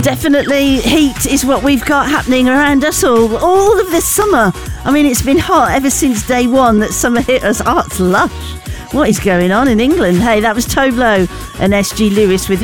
Definitely heat is what we've got happening around us all of this summer. I mean, it's been hot ever since day one that summer hit us. Oh, it's lush. What is going on in England? Hey, that was Tove Lo and SG Lewis with